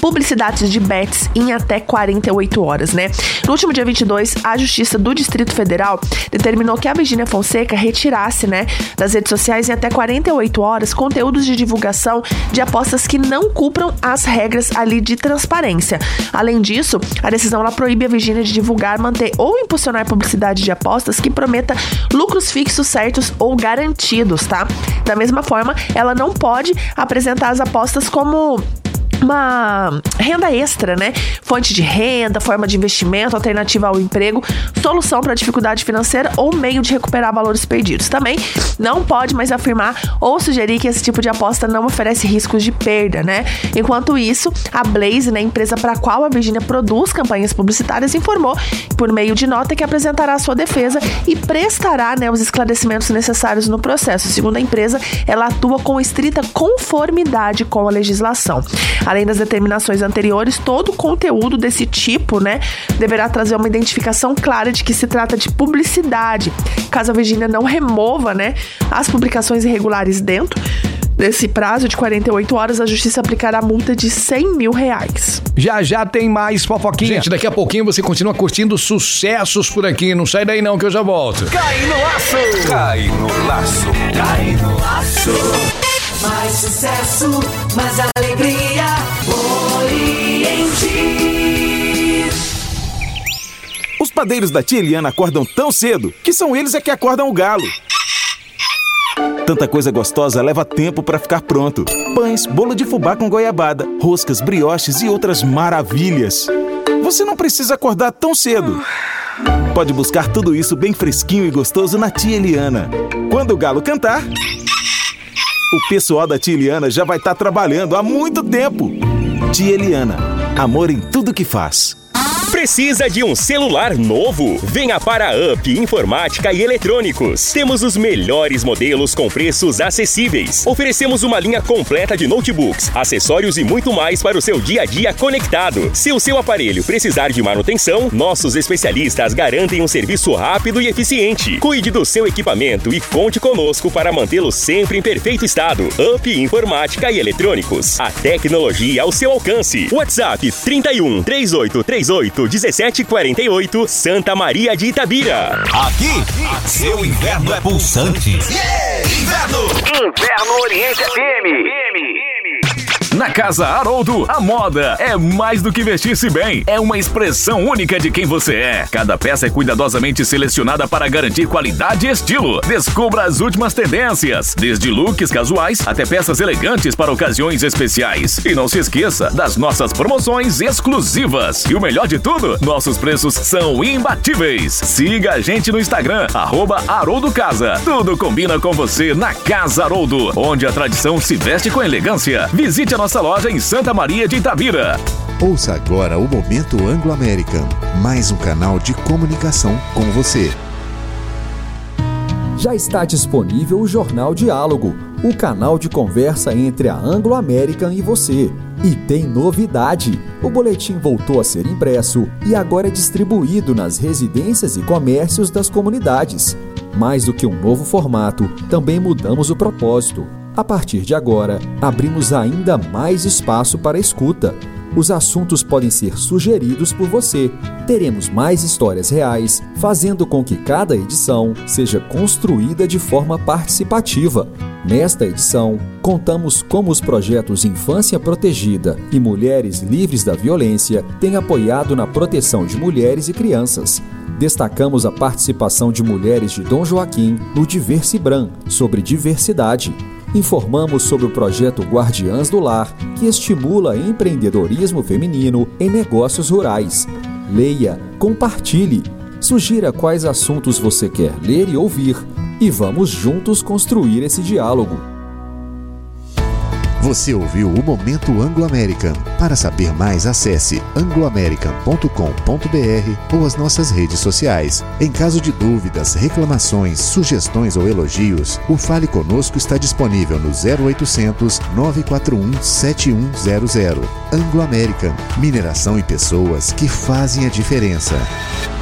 publicidades de bets em até 48 horas, né? No último dia 22, a Justiça do Distrito Federal determinou que a Virgínia Fonseca retirasse, né, das redes sociais em até 48 horas conteúdos de divulgação de apostas que não cumpram as regras ali de transparência. Além disso, a decisão ela proíbe a Virgínia de divulgar, manter ou impulsionar publicidade de apostas que prometa lucros fixos, certos ou garantidos, tá? Da mesma forma, ela não pode apresentar as apostas como uma renda extra, né? Fonte de renda, forma de investimento, alternativa ao emprego, solução para dificuldade financeira ou meio de recuperar valores perdidos. Também não pode mais afirmar ou sugerir que esse tipo de aposta não oferece riscos de perda, né? Enquanto isso, a Blaze, né, empresa para a qual a Virgínia produz campanhas publicitárias, informou por meio de nota que apresentará a sua defesa e prestará, né, os esclarecimentos necessários no processo. Segundo a empresa, ela atua com estrita conformidade com a legislação. Além das determinações anteriores, todo conteúdo desse tipo, né, deverá trazer uma identificação clara de que se trata de publicidade. Caso a Virgínia não remova, né, as publicações irregulares dentro desse prazo de 48 horas, a Justiça aplicará multa de R$100 mil. Já tem mais fofoquinha. Gente, daqui a pouquinho você continua curtindo sucessos por aqui. Não sai daí não que eu já volto. Cai no laço! Cai no laço! Cai no laço! Mais sucesso, mais alegria, Oriente. Os padeiros da tia Eliana acordam tão cedo que são eles que acordam o galo. Tanta coisa gostosa leva tempo para ficar pronto. Pães, bolo de fubá com goiabada, roscas, brioches e outras maravilhas. Você não precisa acordar tão cedo. Pode buscar tudo isso bem fresquinho e gostoso na tia Eliana. Quando o galo cantar, o pessoal da tia Eliana já vai estar trabalhando há muito tempo. Tia Eliana, amor em tudo que faz. Precisa de um celular novo? Venha para a Up Informática e Eletrônicos. Temos os melhores modelos com preços acessíveis. Oferecemos uma linha completa de notebooks, acessórios e muito mais para o seu dia a dia conectado. Se o seu aparelho precisar de manutenção, nossos especialistas garantem um serviço rápido e eficiente. Cuide do seu equipamento e conte conosco para mantê-lo sempre em perfeito estado. Up Informática e Eletrônicos. A tecnologia ao seu alcance. WhatsApp 31 3838 1748, Santa Maria de Itabira. Aqui, seu inverno é pulsante. Inverno Oriente FM. Na Casa Haroldo, a moda é mais do que vestir-se bem. É uma expressão única de quem você é. Cada peça é cuidadosamente selecionada para garantir qualidade e estilo. Descubra as últimas tendências, desde looks casuais até peças elegantes para ocasiões especiais. E não se esqueça das nossas promoções exclusivas. E o melhor de tudo, nossos preços são imbatíveis. Siga a gente no Instagram, @HaroldoCasa. Tudo combina com você na Casa Haroldo, onde a tradição se veste com elegância. Visite a nossa loja em Santa Maria de Itabira. Ouça agora o Momento Anglo-American, mais um canal de comunicação com você. Já está disponível o Jornal Diálogo, o canal de conversa entre a Anglo-American e você. E tem novidade! O boletim voltou a ser impresso e agora é distribuído nas residências e comércios das comunidades. Mais do que um novo formato, também mudamos o propósito. A partir de agora, abrimos ainda mais espaço para a escuta. Os assuntos podem ser sugeridos por você. Teremos mais histórias reais, fazendo com que cada edição seja construída de forma participativa. Nesta edição, contamos como os projetos Infância Protegida e Mulheres Livres da Violência têm apoiado na proteção de mulheres e crianças. Destacamos a participação de mulheres de Dom Joaquim no Diversibram, sobre diversidade. Informamos sobre o projeto Guardiãs do Lar, que estimula empreendedorismo feminino em negócios rurais. Leia, compartilhe, sugira quais assuntos você quer ler e ouvir, e vamos juntos construir esse diálogo. Você ouviu o Momento Anglo-American. Para saber mais, acesse angloamerican.com.br ou as nossas redes sociais. Em caso de dúvidas, reclamações, sugestões ou elogios, o Fale Conosco está disponível no 0800 941 7100. Anglo-American, mineração e pessoas que fazem a diferença.